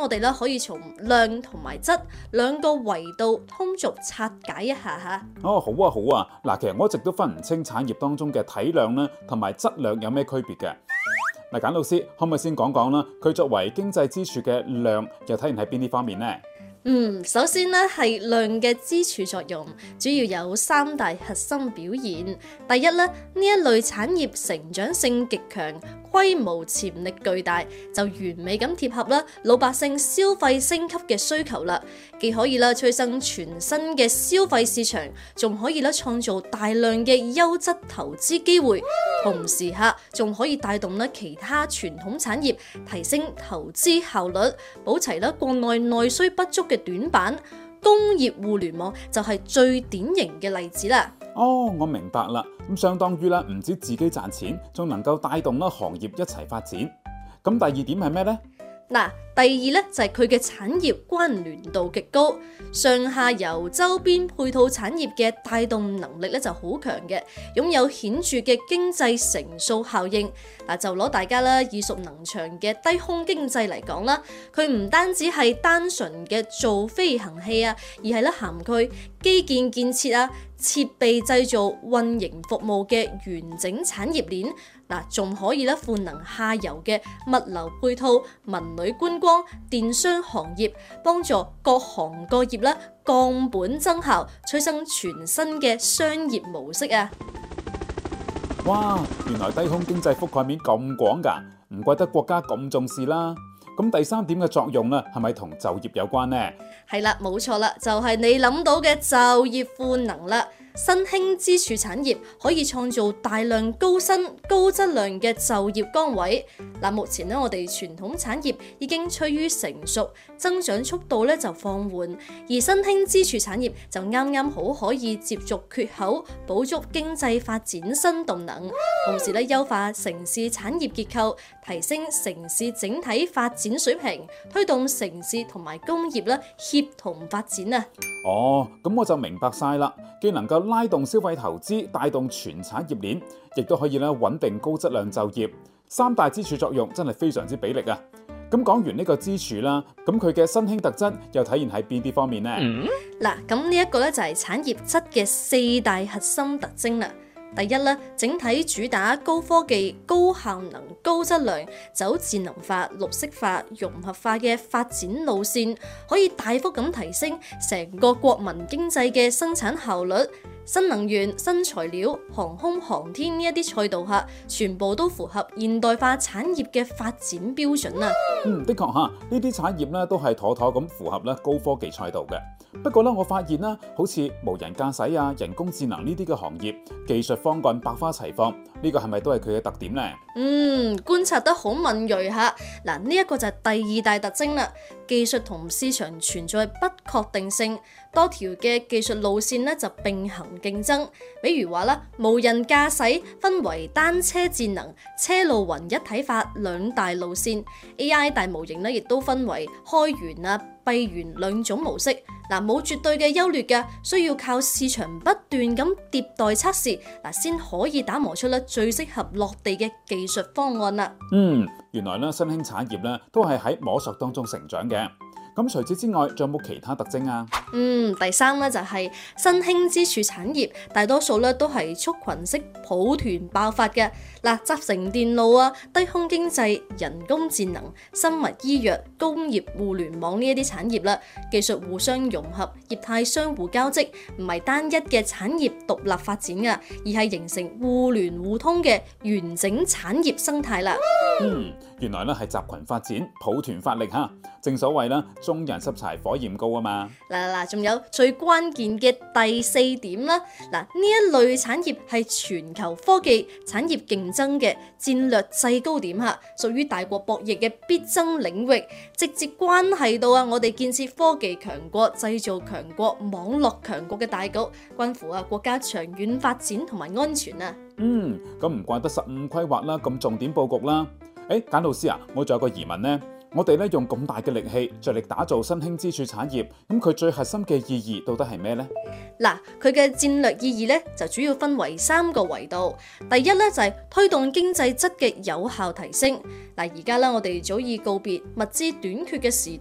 我哋咧可以從量同埋質兩個維度通俗拆解一下嚇。 哦，好啊，好啊。嗱，其實我一直都分唔清產業當中嘅體量啦，同埋質量有咩區別嘅。嗱，簡老師可唔可以先講講啦？佢作為經濟支柱嘅量，又體現喺邊啲方面呢？ 首先咧係量嘅支柱作用，主要有三大核心表現。第一咧，呢一類產業成長性極強，規模潛力巨大，就完美咁貼合啦老百姓消費升級嘅需求啦。既可以啦催生全新嘅消費市場，仲可以咧創造大量嘅優質投資機會，同時仲可以帶動咧其他傳統產業提升投資效率，補齊咧國內內需不足嘅短板。工業互聯網就係最典型嘅例子啦。 哦，我明白啦。咁相當於唔止自己賺錢，仲能夠帶動行業一齊發展。咁第二點係咩呢？ 第二咧就係佢嘅產業關聯度極高，上下游周邊配套產業嘅帶動能力咧就好強嘅，擁有顯著嘅經濟乘數效應。就攞大家啦耳熟能詳嘅低空經濟嚟講啦，佢唔單止係單純嘅造飛行器啊，而係咧涵蓋基建建設啊、設備製造、運營服務嘅完整產業鏈。仲可以咧賦能下游嘅物流配套、文旅觀光、電商行業，幫助各行各業咧降本增效，催生全新嘅商業模式啊！ 哇，原來低空經濟覆蓋面咁廣㗎，唔怪得國家咁重視啦。咁第三點嘅作用咧，係咪同就業有關呢？ 係啦，冇錯啦，就係你諗到嘅就業賦能啦。新興支柱產業可以創造大量高薪、高質量嘅就業崗位。目前我哋傳統產業已經趨於成熟，增長速度就放緩，而新興支柱產業就啱啱好可以接續缺口，補足經濟發展新動能，同時優化城市產業結構，提升城市整體發展水平，推動城市同埋工業協同發展啊！ 哦，咁我就明白晒啦，既能夠拉動消費投資，帶動全產業鏈，亦都可以穩定高質量就業。三大支柱作用真係非常之俾力啊！咁講完呢個支柱啦，咁佢嘅新興特質又體現喺邊啲方面呢？ 咁呢一個就係產業質嘅四大核心特徵啦。第一咧，整體主打高科技、高效能、高質量，走智能化、綠色化、融合化嘅發展路線，可以大幅咁提升成個國民經濟嘅生產效率。新能源、新材料、航空航天呢一啲賽道全部都符合現代化產業嘅發展標準啊！ 的確呢啲產業都係妥妥咁符合高科技賽道嘅。不過我發現好似無人駕駛啊、人工智能呢啲嘅行業，技術方案百花齊放，呢個係咪都係佢嘅特點呢？ 觀察得好敏銳嚇。呢一個就係第二大特徵啦。技術同市場存在不確定性，多條嘅技術路線就並行競爭。比如話無人駕駛分為單車智能、車路雲一體化兩大路線 ，AI 大模型亦都分為開源啊、閉源兩種模式。冇絕對嘅優劣嘅，需要靠市場不斷咁迭代測試，先可以打磨出最適合落地嘅技術方案啦。 原來新興產業都係喺摸索當中成長嘅。咁除此之外，仲有冇其他特徵啊？ 第三就係新興支柱產業，大多數都係畜群式抱團爆發嘅。集成電路啊、低空經濟、人工智能、生物醫藥、工業互聯網呢一啲產業啦，技術互相融合，業態相互交織，唔係單一嘅產業獨立發展㗎，而係形成互聯互通嘅完整產業生態啦。 原來係集群發展、抱團發力嚇。正所謂眾人拾柴火焰高啊嘛。 仲有最關鍵嘅第四點啦。呢一類產業係全球科技產業競爭嘅戰略制高點嚇，屬於大國博弈嘅必爭領域，直接關係到我哋建設科技強國、製造強國、網絡強國嘅大局，關乎國家長遠發展同埋安全啊。 咁唔怪得15規劃啦，咁重點佈局啦。簡老師啊，我仲有個疑問呢。我哋用咁大嘅力氣，着力打造新興支柱產業，咁佢最核心嘅意義到底係咩呢？ 佢嘅戰略意義就主要分為3個維度。第一就係推動經濟質嘅有效提升。而家我哋早已告別物資短缺嘅時